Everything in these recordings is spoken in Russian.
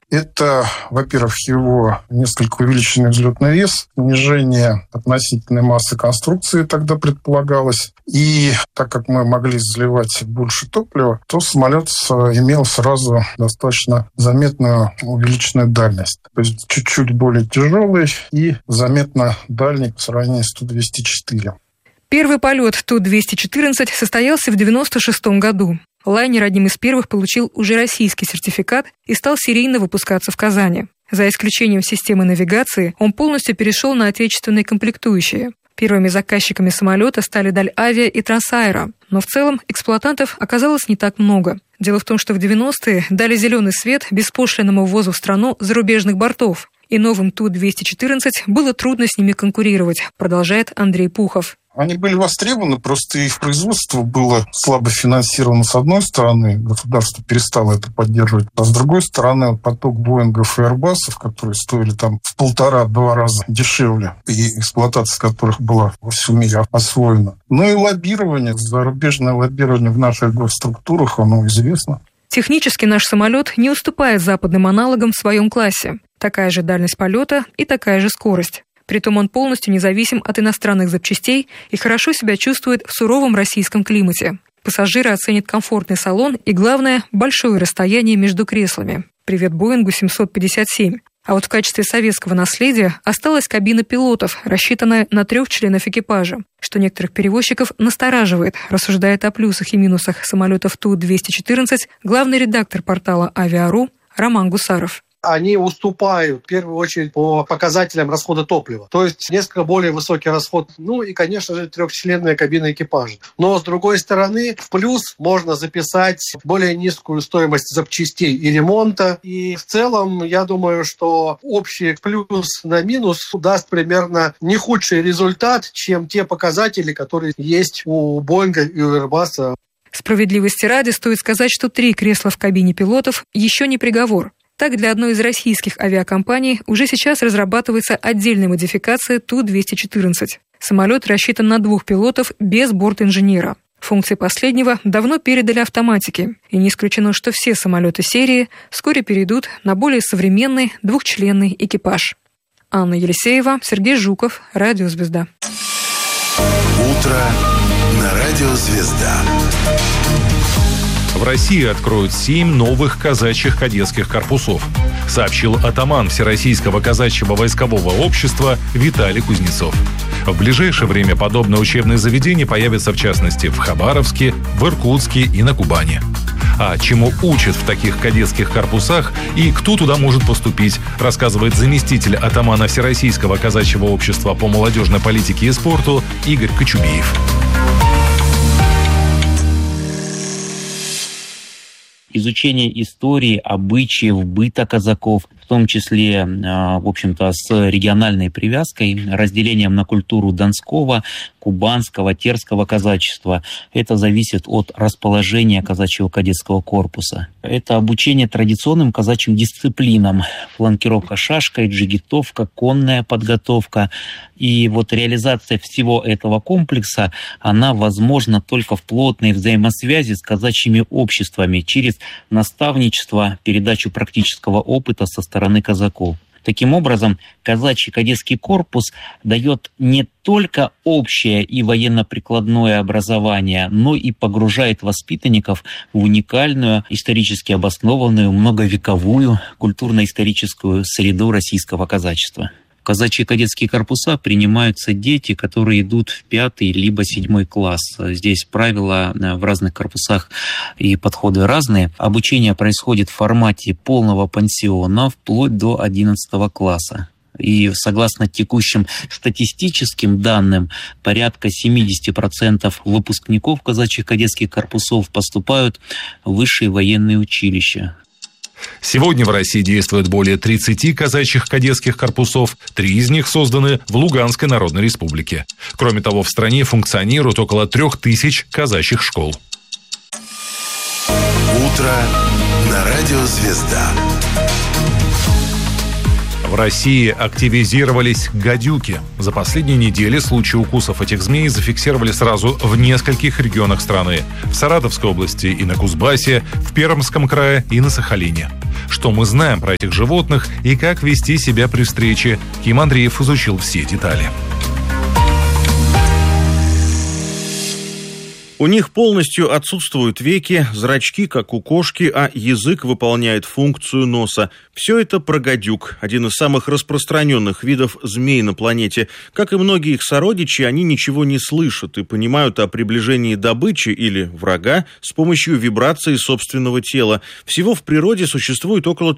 Это, во-первых, его несколько увеличенный взлетный вес, снижение относительной массы конструкции тогда предполагалось. И так как мы могли заливать больше топлива, то самолет имел сразу достаточно заметную увеличенную дальность. То есть чуть-чуть более тяжелый и заметно дальний по сравнению с Ту-204. Первый полет Ту-214 состоялся в 1996 году. Лайнер одним из первых получил уже российский сертификат и стал серийно выпускаться в Казани. За исключением системы навигации, он полностью перешел на отечественные комплектующие. Первыми заказчиками самолета стали Дальавиа и Трансаэро, но в целом эксплуатантов оказалось не так много. Дело в том, что в 90-е дали зеленый свет беспошлинному ввозу в страну зарубежных бортов, и новым Ту-214 было трудно с ними конкурировать, продолжает Андрей Пухов. Они были востребованы, просто их производство было слабо финансировано с одной стороны, государство перестало это поддерживать, а с другой стороны поток Боингов и Airbus'ов, которые стоили там в 1,5-2 раза дешевле, и эксплуатация которых была во всем мире освоена. Ну и лоббирование, зарубежное лоббирование в наших госструктурах, оно известно. Технически наш самолет не уступает западным аналогам в своем классе. Такая же дальность полета и такая же скорость. Притом он полностью независим от иностранных запчастей и хорошо себя чувствует в суровом российском климате. Пассажиры оценят комфортный салон и, главное, большое расстояние между креслами. Привет Боингу 757. А вот в качестве советского наследия осталась кабина пилотов, рассчитанная на 3 членов экипажа, что некоторых перевозчиков настораживает, рассуждает о плюсах и минусах самолетов Ту-214 главный редактор портала «Авиа.ру» Роман Гусаров. Они уступают в первую очередь по показателям расхода топлива. То есть несколько более высокий расход. Ну и, конечно же, 3-членная кабина экипажа. Но, с другой стороны, в плюс можно записать более низкую стоимость запчастей и ремонта. И в целом, я думаю, что общий плюс на минус даст примерно не худший результат, чем те показатели, которые есть у Боинга и у Airbus. Справедливости ради стоит сказать, что 3 кресла в кабине пилотов еще не приговор. Так, для одной из российских авиакомпаний уже сейчас разрабатывается отдельная модификация Ту-214. Самолет рассчитан на 2 пилотов без борт-инженера. Функции последнего давно передали автоматике, и не исключено, что все самолеты серии вскоре перейдут на более современный 2-членный экипаж. Анна Елисеева, Сергей Жуков, Радио «Звезда». Утро на Радио «Звезда». В России откроют 7 новых казачьих кадетских корпусов, сообщил атаман Всероссийского казачьего войскового общества Виталий Кузнецов. В ближайшее время подобные учебные заведения появятся в частности в Хабаровске, в Иркутске и на Кубани. А чему учат в таких кадетских корпусах и кто туда может поступить, рассказывает заместитель атамана Всероссийского казачьего общества по молодежной политике и спорту Игорь Кочубеев. Изучение истории, обычаев, быта казаков, в том числе, в общем-то, с региональной привязкой, разделением на культуру донского, кубанского, терского казачества. Это зависит от расположения казачьего кадетского корпуса. Это обучение традиционным казачьим дисциплинам. Фланкировка шашкой, джигитовка, конная подготовка. И вот реализация всего этого комплекса, она возможна только в плотной взаимосвязи с казачьими обществами через наставничество, передачу практического опыта со стороны казаков. Таким образом, казачий кадетский корпус дает не только общее и военно-прикладное образование, но и погружает воспитанников в уникальную, исторически обоснованную, многовековую культурно-историческую среду российского казачества. В казачьи кадетские корпуса принимаются дети, которые идут в 5 либо 7 класс. Здесь правила в разных корпусах и подходы разные. Обучение происходит в формате полного пансиона вплоть до 11 класса. И согласно текущим статистическим данным, порядка 70% выпускников казачьих кадетских корпусов поступают в высшие военные училища. Сегодня в России действует более 30 казачьих кадетских корпусов, 3 из них созданы в Луганской Народной Республике. Кроме того, в стране функционирует около 3000 казачьих школ. Утро на Радио «Звезда». В России активизировались гадюки. За последние недели случаи укусов этих змей зафиксировали сразу в нескольких регионах страны. В Саратовской области и на Кузбассе, в Пермском крае и на Сахалине. Что мы знаем про этих животных и как вести себя при встрече? Ким Андреев изучил все детали. У них полностью отсутствуют веки, зрачки, как у кошки, а язык выполняет функцию носа. Все это про гадюк, один из самых распространенных видов змей на планете. Как и многие их сородичи, они ничего не слышат и понимают о приближении добычи или врага с помощью вибрации собственного тела. Всего в природе существует около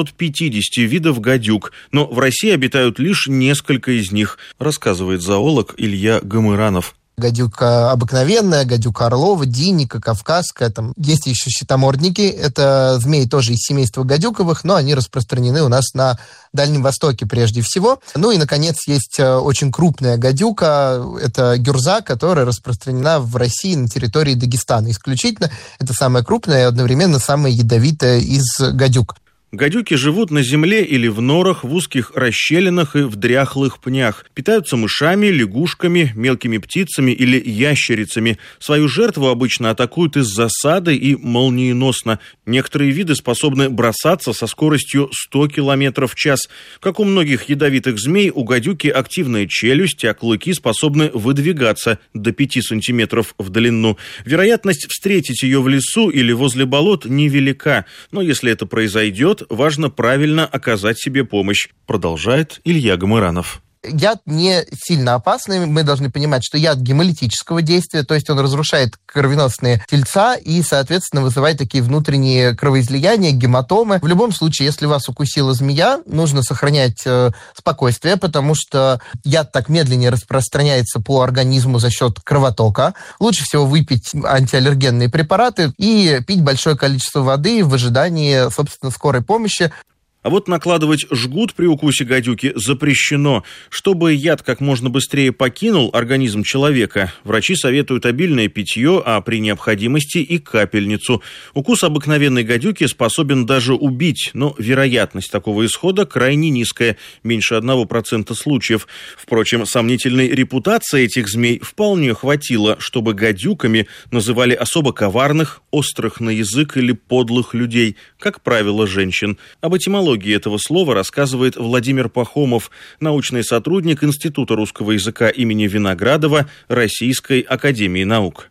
350 видов гадюк, но в России обитают лишь несколько из них, рассказывает зоолог Илья Гамыранов. Гадюка обыкновенная, гадюка орлова, диника, кавказская. Там есть еще щитомордники. Это змеи тоже из семейства гадюковых, но они распространены у нас на Дальнем Востоке прежде всего. Ну и, наконец, есть очень крупная гадюка. Это гюрза, которая распространена в России на территории Дагестана. Исключительно это самая крупная и одновременно самая ядовитая из гадюк. Гадюки живут на земле или в норах, в узких расщелинах и в дряхлых пнях. Питаются мышами, лягушками, мелкими птицами или ящерицами. Свою жертву обычно атакуют из засады и молниеносно. Некоторые виды способны бросаться со скоростью 100 км в час. Как у многих ядовитых змей, у гадюки активная челюсть, а клыки способны выдвигаться до 5 сантиметров в длину. Вероятность встретить ее в лесу или возле болот невелика. Но если это произойдет, важно правильно оказать себе помощь, продолжает Илья Гамыранов. Яд не сильно опасный. Мы должны понимать, что яд гемолитического действия, то есть он разрушает кровеносные тельца и, соответственно, вызывает такие внутренние кровоизлияния, гематомы. В любом случае, если вас укусила змея, нужно сохранять спокойствие, потому что яд так медленнее распространяется по организму за счет кровотока. Лучше всего выпить антиаллергенные препараты и пить большое количество воды в ожидании, собственно, скорой помощи. А вот накладывать жгут при укусе гадюки запрещено. Чтобы яд как можно быстрее покинул организм человека, врачи советуют обильное питье, а при необходимости и капельницу. Укус обыкновенной гадюки способен даже убить, но вероятность такого исхода крайне низкая, меньше 1% случаев. Впрочем, сомнительной репутации этих змей вполне хватило, чтобы гадюками называли особо коварных, острых на язык или подлых людей, как правило, женщин. Об этимологии этого слова рассказывает Владимир Пахомов, научный сотрудник Института русского языка имени Виноградова Российской академии наук.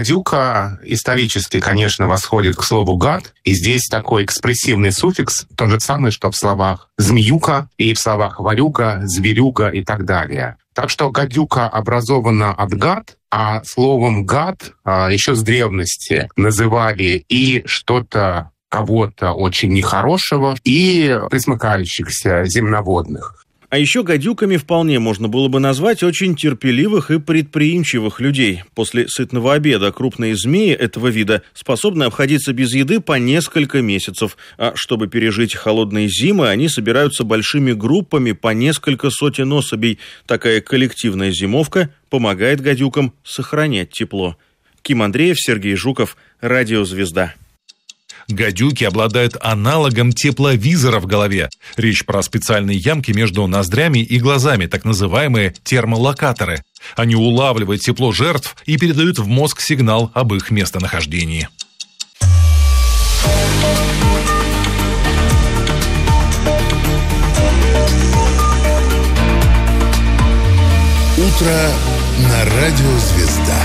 Гадюка исторически, конечно, восходит к слову «гад», и здесь такой экспрессивный суффикс, тот же самый, что в словах «змеюка» и в словах «варюга», «зверюга» и так далее. Так что гадюка образована от «гад», а словом «гад» еще с древности называли и что-то, кого-то очень нехорошего и пресмыкающихся земноводных. А еще гадюками вполне можно было бы назвать очень терпеливых и предприимчивых людей. После сытного обеда крупные змеи этого вида способны обходиться без еды по несколько месяцев. А чтобы пережить холодные зимы, они собираются большими группами по несколько сотен особей. Такая коллективная зимовка помогает гадюкам сохранять тепло. Ким Андреев, Сергей Жуков, Радио «Звезда». Гадюки обладают аналогом тепловизора в голове. Речь про специальные ямки между ноздрями и глазами, так называемые термолокаторы. Они улавливают тепло жертв и передают в мозг сигнал об их местонахождении. Утро на Радио «Звезда».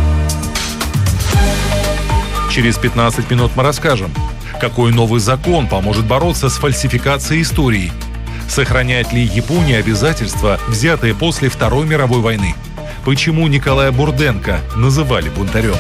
Через 15 минут мы расскажем, какой новый закон поможет бороться с фальсификацией истории. Сохраняет ли Япония обязательства, взятые после Второй мировой войны? Почему Николая Бурденко называли бунтарем?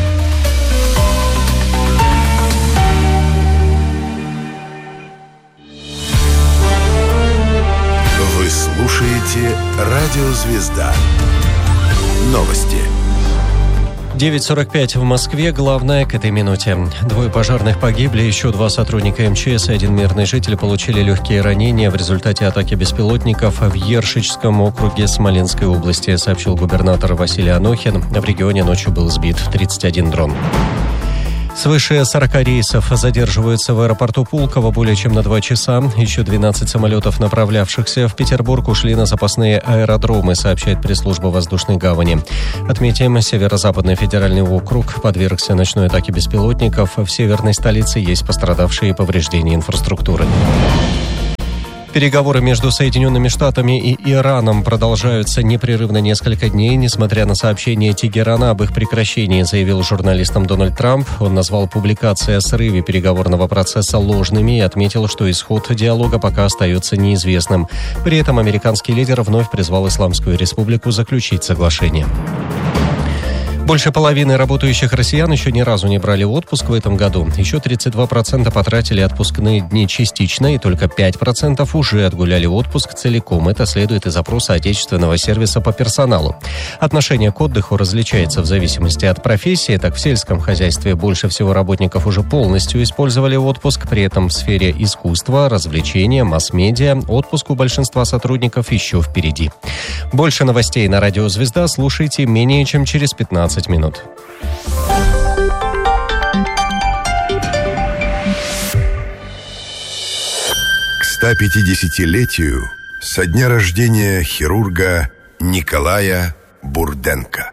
Вы слушаете Радио «Звезда». Новости. 9:45 в Москве. Главное к этой минуте. 2 пожарных погибли, еще 2 сотрудника МЧС и 1 мирный житель получили легкие ранения в результате атаки беспилотников в Ершичском округе Смоленской области, сообщил губернатор Василий Анохин. В регионе ночью был сбит 31 дрон. Свыше 40 рейсов задерживаются в аэропорту Пулково более чем на 2 часа. Еще 12 самолетов, направлявшихся в Петербург, ушли на запасные аэродромы, сообщает пресс-служба воздушной гавани. Отметим, Северо-Западный федеральный округ подвергся ночной атаке беспилотников. В северной столице есть пострадавшие и повреждения инфраструктуры. Переговоры между Соединенными Штатами и Ираном продолжаются непрерывно несколько дней, несмотря на сообщение Тегерана об их прекращении, заявил журналистам Дональд Трамп. Он назвал публикации о срыве переговорного процесса ложными и отметил, что исход диалога пока остается неизвестным. При этом американский лидер вновь призвал Исламскую Республику заключить соглашение. Больше половины работающих россиян еще ни разу не брали отпуск в этом году. Еще 32% потратили отпускные дни частично, и только 5% уже отгуляли отпуск целиком. Это следует из опроса отечественного сервиса по персоналу. Отношение к отдыху различается в зависимости от профессии. Так, в сельском хозяйстве больше всего работников уже полностью использовали отпуск. При этом в сфере искусства, развлечения, масс-медиа отпуск у большинства сотрудников еще впереди. Больше новостей на Радио Звезда слушайте менее чем через 15 минут. К 150-летию со дня рождения хирурга Николая Бурденко.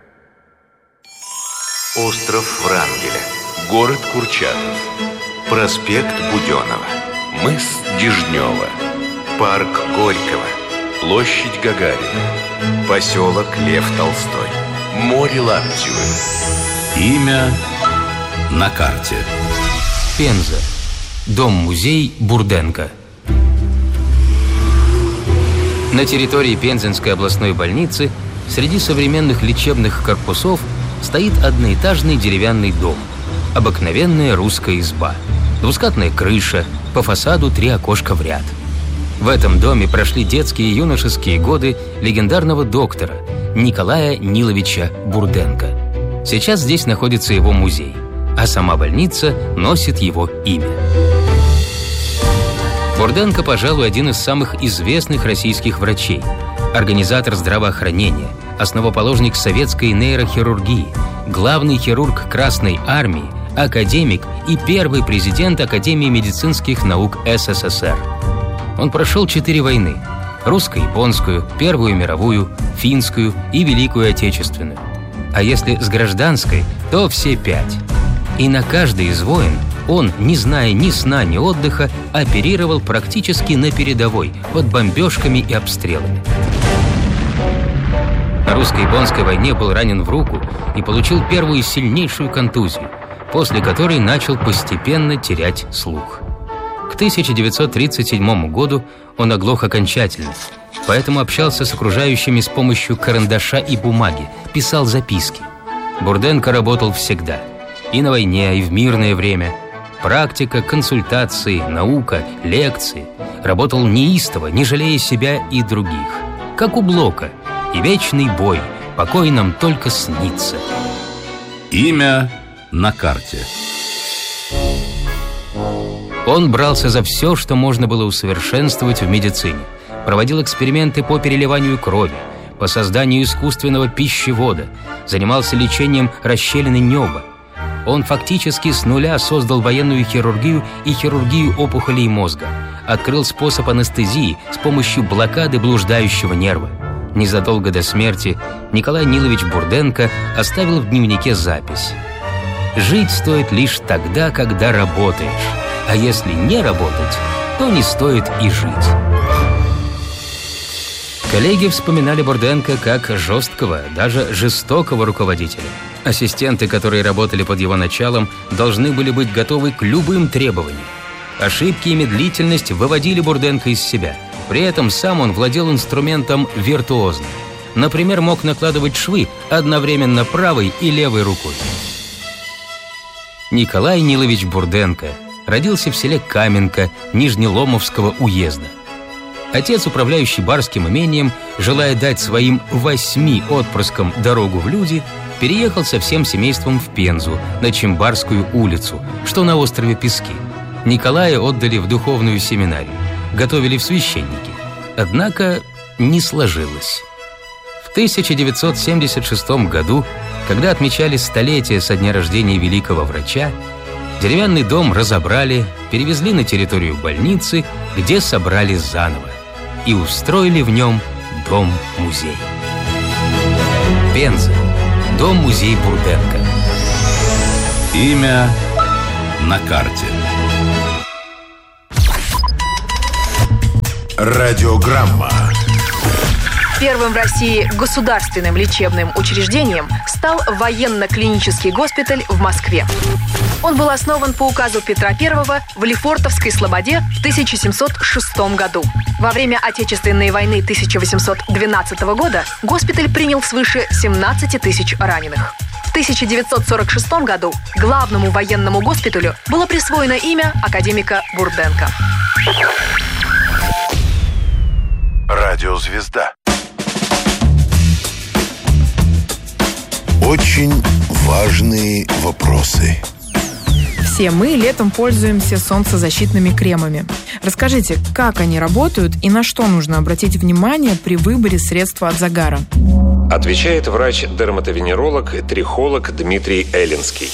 Остров Врангеля, город Курчатов, проспект Буденова, мыс Дежнева, парк Горького, площадь Гагарина, поселок Лев Толстой, море Лаптевы. Имя на карте. Пенза. Дом-музей Бурденко. На территории Пензенской областной больницы среди современных лечебных корпусов стоит одноэтажный деревянный дом. Обыкновенная русская изба. Двускатная крыша, по фасаду 3 окошка в ряд. В этом доме прошли детские и юношеские годы легендарного доктора Николая Ниловича Бурденко. Сейчас здесь находится его музей, а сама больница носит его имя. Бурденко, пожалуй, один из самых известных российских врачей, организатор здравоохранения, основоположник советской нейрохирургии, главный хирург Красной Армии, академик и первый президент Академии медицинских наук СССР. Он прошел 4 войны – русско-японскую, Первую мировую, финскую и Великую Отечественную. А если с гражданской, то все 5. И на каждой из войн он, не зная ни сна, ни отдыха, оперировал практически на передовой, под бомбежками и обстрелами. На русско-японской войне был ранен в руку и получил первую сильнейшую контузию, после которой начал постепенно терять слух. К 1937 году он оглох окончательно, поэтому общался с окружающими с помощью карандаша и бумаги, писал записки. Бурденко работал всегда, и на войне, и в мирное время. Практика, консультации, наука, лекции. Работал неистово, не жалея себя и других. Как у Блока, и вечный бой, покой нам только снится. Имя на карте. Он брался за все, что можно было усовершенствовать в медицине. Проводил эксперименты по переливанию крови, по созданию искусственного пищевода, занимался лечением расщелины неба. Он фактически с нуля создал военную хирургию и хирургию опухолей мозга. Открыл способ анестезии с помощью блокады блуждающего нерва. Незадолго до смерти Николай Нилович Бурденко оставил в дневнике запись: «Жить стоит лишь тогда, когда работаешь, а если не работать, то не стоит и жить». Коллеги вспоминали Бурденко как жесткого, даже жестокого руководителя. Ассистенты, которые работали под его началом, должны были быть готовы к любым требованиям. Ошибки и медлительность выводили Бурденко из себя. При этом сам он владел инструментом виртуозно. Например, мог накладывать швы одновременно правой и левой рукой. Николай Нилович Бурденко родился в селе Каменка Нижнеломовского уезда. Отец, управляющий барским имением, желая дать своим 8 отпрыскам дорогу в люди, переехал со всем семейством в Пензу, на Чимбарскую улицу, что на острове Пески. Николая отдали в духовную семинарию, готовили в священники. Однако не сложилось. В 1976 году, когда отмечали столетие со дня рождения великого врача, Деревянный дом разобрали, перевезли на территорию больницы, где собрали заново и устроили в нем дом-музей. Пенза. Дом-музей Бурденко. Имя на карте. Радиограмма. Первым в России государственным лечебным учреждением стал военно-клинический госпиталь в Москве. Он был основан по указу Петра I в Лефортовской слободе в 1706 году. Во время Отечественной войны 1812 года госпиталь принял свыше 17 тысяч раненых. В 1946 году главному военному госпиталю было присвоено имя академика Бурденко. Радиозвезда. Очень важные вопросы. Все мы летом пользуемся солнцезащитными кремами. Расскажите, как они работают и на что нужно обратить внимание при выборе средства от загара? Отвечает врач-дерматовенеролог, трихолог Дмитрий Эллинский.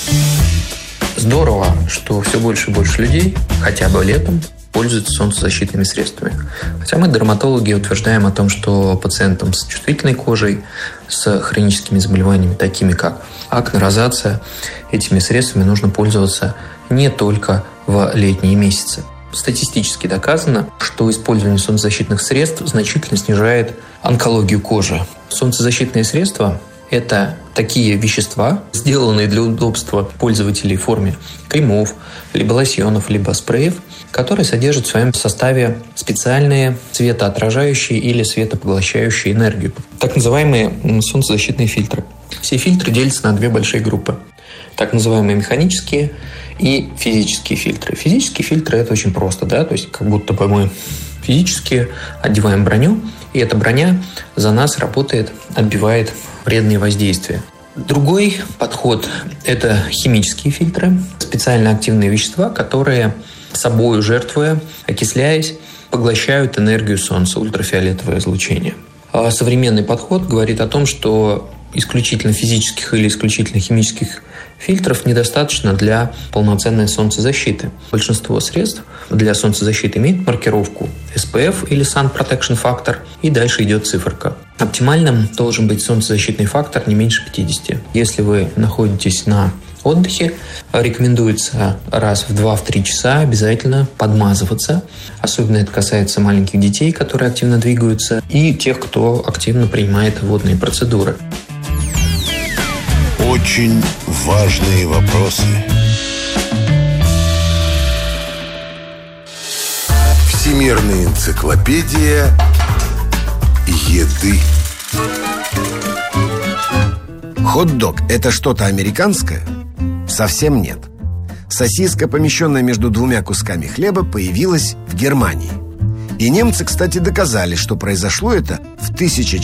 Здорово, что все больше и больше людей, хотя бы летом, пользуются солнцезащитными средствами. Хотя мы, дерматологи, утверждаем о том, что пациентам с чувствительной кожей, с хроническими заболеваниями, такими как акне, розация, этими средствами нужно пользоваться не только в летние месяцы. Статистически доказано, что использование солнцезащитных средств значительно снижает онкологию кожи. Солнцезащитные средства – это такие вещества, сделанные для удобства пользователей в форме кремов, либо лосьонов, либо спреев, которые содержат в своем составе специальные светоотражающие или светопоглощающие энергию, так называемые солнцезащитные фильтры. Все фильтры делятся на две большие группы. Так называемые механические и физические фильтры. Физические фильтры – это очень просто, да, то есть как будто бы мы физически одеваем броню, и эта броня за нас работает, отбивает вредные воздействия. Другой подход – это химические фильтры, специально активные вещества, которые собою жертвуя, окисляясь, поглощают энергию Солнца, ультрафиолетовое излучение. А современный подход говорит о том, что исключительно физических или исключительно химических фильтров недостаточно для полноценной солнцезащиты. Большинство средств для солнцезащиты имеет маркировку SPF или Sun Protection Factor, и дальше идет циферка. Оптимальным должен быть солнцезащитный фактор не меньше 50. Если вы находитесь на отдыхе, рекомендуется раз в 2-3 часа обязательно подмазываться. Особенно это касается маленьких детей, которые активно двигаются, и тех, кто активно принимает водные процедуры. Очень важные вопросы. Всемирная энциклопедия еды. Хот-дог – это что-то американское? Совсем нет. Сосиска, помещенная между двумя кусками хлеба, появилась в Германии. И немцы, кстати, доказали, что произошло это в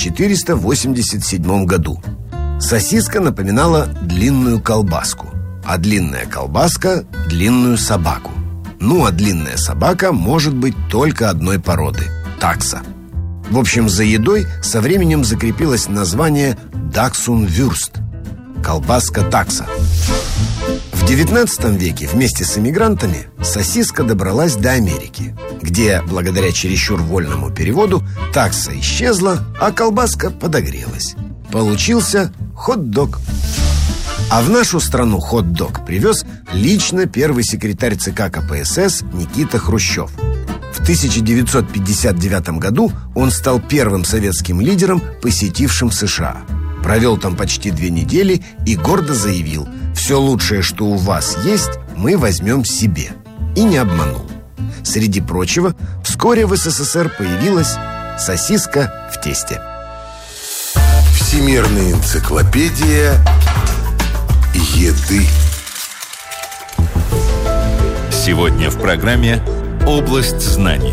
1487 году. Сосиска напоминала длинную колбаску, а длинная колбаска – длинную собаку. Ну, а длинная собака может быть только одной породы – такса. В общем, за едой со временем закрепилось название «даксунвюрст» – колбаска такса. В XIX веке вместе с эмигрантами сосиска добралась до Америки, где, благодаря чересчур вольному переводу, такса исчезла, а колбаска подогрелась. Получился хот-дог. А в нашу страну хот-дог привез лично первый секретарь ЦК КПСС Никита Хрущев. В 1959 году он стал первым советским лидером, посетившим США. Провел там почти 2 недели и гордо заявил: «Все лучшее, что у вас есть, мы возьмем себе». И не обманул. Среди прочего, вскоре в СССР появилась сосиска в тесте. Всемирная энциклопедия еды. Сегодня в программе «Область знаний».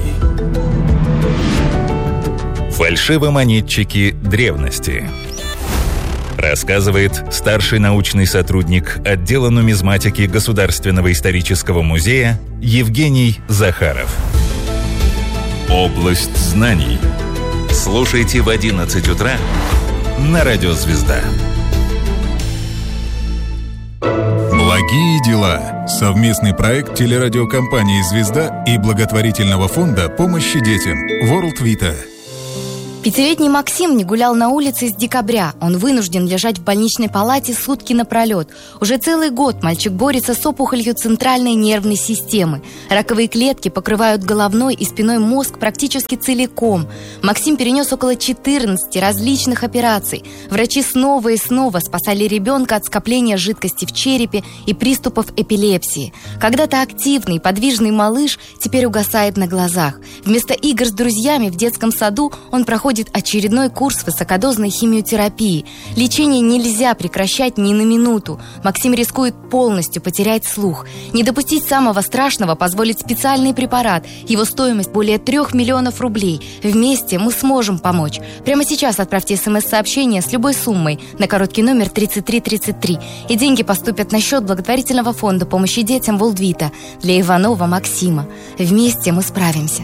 Фальшивомонетчики древности. Рассказывает старший научный сотрудник отдела нумизматики Государственного исторического музея Евгений Захаров. «Область знаний». Слушайте в 11 утра на Радио «Звезда». Благие дела. Совместный проект телерадиокомпании «Звезда» и благотворительного фонда помощи детям World Vita. Пятилетний Максим не гулял на улице с декабря. Он вынужден лежать в больничной палате сутки напролет. Уже целый год мальчик борется с опухолью центральной нервной системы. Раковые клетки покрывают головной и спиной мозг практически целиком. Максим перенес около 14 различных операций. Врачи снова и снова спасали ребенка от скопления жидкости в черепе и приступов эпилепсии. Когда-то активный, подвижный малыш теперь угасает на глазах. Вместо игр с друзьями в детском саду он проходит очередной курс высокодозной химиотерапии. Лечение нельзя прекращать ни на минуту. Максим рискует полностью потерять слух. Не допустить самого страшного позволит специальный препарат. Его стоимость более 3 миллионов рублей. Вместе мы сможем помочь. Прямо сейчас отправьте смс-сообщение с любой суммой на короткий номер 3333. И деньги поступят на счет благотворительного фонда помощи детям World Vita для Иванова Максима. Вместе мы справимся.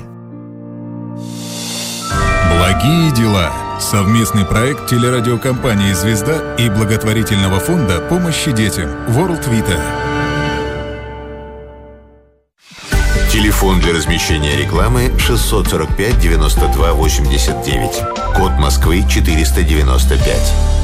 Благие дела. Совместный проект телерадиокомпании «Звезда» и благотворительного фонда помощи детям World Vita. Телефон для размещения рекламы 645 92 89. Код Москвы 495.